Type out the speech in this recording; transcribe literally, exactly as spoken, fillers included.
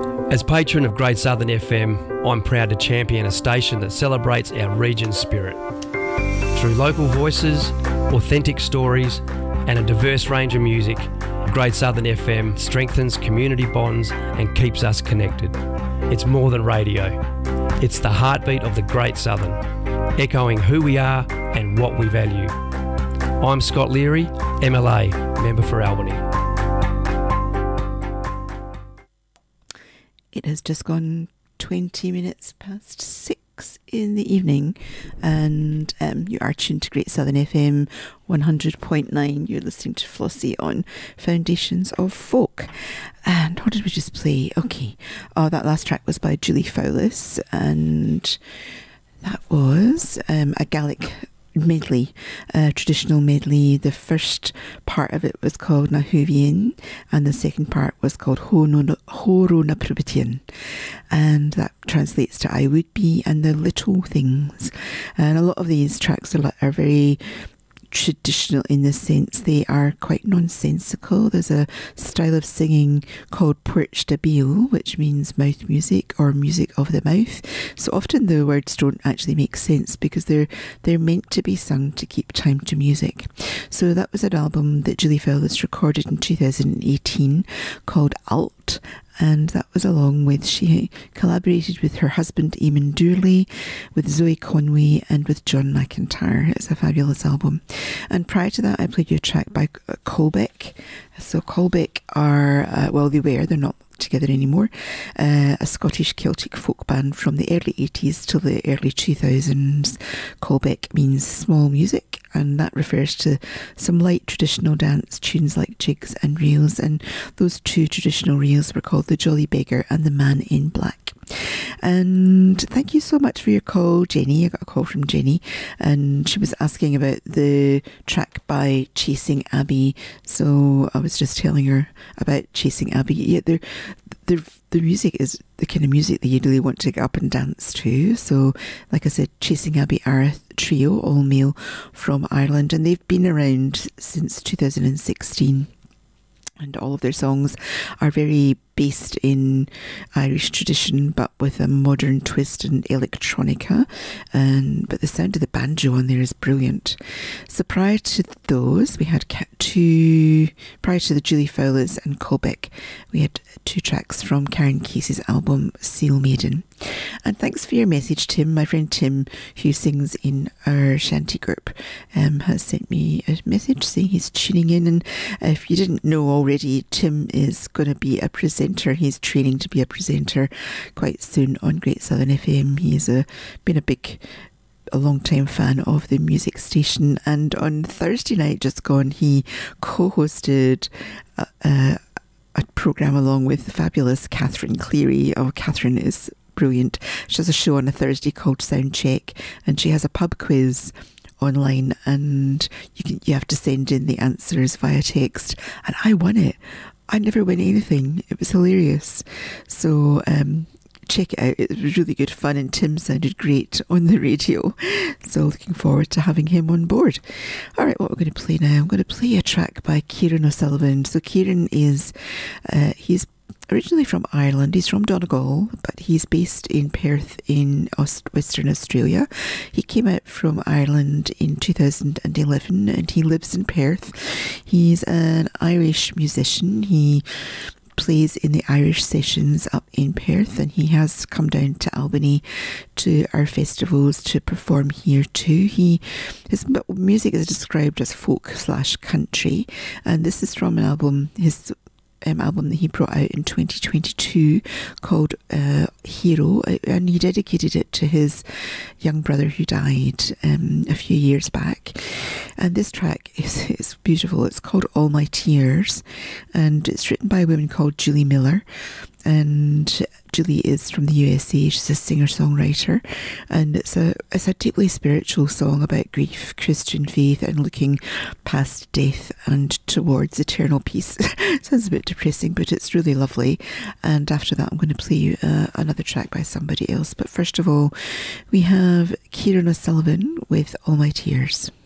As patron of Great Southern F M, I'm proud to champion a station that celebrates our region's spirit. Through local voices, authentic stories, and a diverse range of music, Great Southern F M strengthens community bonds and keeps us connected. It's more than radio. It's the heartbeat of the Great Southern, echoing who we are and what we value. I'm Scott Leary, M L A, member for Albany. It has just gone twenty minutes past six in the evening, and um, you are tuned to Great Southern F M one hundred point nine. You're listening to Flossie on Foundations of Folk. And what did we just play? Okay, oh, that last track was by Julie Fowlis, and that was um, a Gaelic medley, a traditional medley. The first part of it was called Nahuvian, and the second part was called Horo na Prubitian, and that translates to I Would Be and the Little Things. And a lot of these tracks are, are very traditional in the sense they are quite nonsensical. There's a style of singing called Puirch da Beal, which means mouth music or music of the mouth. So often the words don't actually make sense because they're they're meant to be sung to keep time to music. So that was an album that Julie Fowlis recorded in two thousand eighteen called Alt, and that was along with, she collaborated with her husband Eamon Dourley, with Zoe Conway and with John McIntyre. It's a fabulous album. And prior to that I played you a track by Colbeck. So Colbeck are, uh, well they were, they're not together anymore, uh, a Scottish Celtic folk band from the early eighties till the early two thousands. Colbeck means small music, and that refers to some light traditional dance tunes like jigs and reels, and those two traditional reels were called The Jolly Beggar and The Man in Black. And thank you so much for your call, Jenny. I got a call from Jenny, and she was asking about the track by Chasing Abbey. So I was just telling her about Chasing Abbey. Yeah, they're, they're, the music is the kind of music that you really want to get up and dance to. So, like I said, Chasing Abbey are a trio, all male, from Ireland, and they've been around since two thousand sixteen. And all of their songs are very based in Irish tradition, but with a modern twist and electronica. And but the sound of the banjo on there is brilliant. So prior to those, we had two. Prior to the Julie Fowlis and Colbeck, we had two tracks from Karen Casey's album Seal Maiden. And thanks for your message, Tim. My friend Tim, who sings in our shanty group, um, has sent me a message saying he's tuning in. And if you didn't know already, Tim is going to be a presenter. He's training to be a presenter quite soon on Great Southern F M. He's a, been a big a long-time fan of the music station, and on Thursday night just gone he co-hosted a, a, a programme along with the fabulous Catherine Cleary. Oh, Catherine is brilliant. She has a show on a Thursday called Soundcheck, and she has a pub quiz online, and you can you have to send in the answers via text, and I won it. I never win anything. It was hilarious. So um check it out. It was really good fun, and Tim sounded great on the radio. So looking forward to having him on board. Alright, what we're going to play now, I'm going to play a track by Kieran O'Sullivan. So Kieran is uh, he's originally from Ireland. He's from Donegal, but he's based in Perth in Aust- Western Australia. He came out from Ireland in two thousand eleven, and he lives in Perth. He's an Irish musician. He plays in the Irish sessions up in Perth, and he has come down to Albany to our festivals to perform here too. He his music is described as folk slash country, and this is from an album, his Um, album that he brought out in twenty twenty-two called uh, Hero, and he dedicated it to his young brother who died um, a few years back. And this track is, is beautiful. It's called All My Tears, and it's written by a woman called Julie Miller. And Julie is from the U S A. She's a singer-songwriter, and it's a it's a deeply spiritual song about grief, Christian faith, and looking past death and towards eternal peace. Sounds a bit depressing, but it's really lovely. And after that, I'm going to play you uh, another track by somebody else. But first of all, we have Kieran O'Sullivan with All My Tears.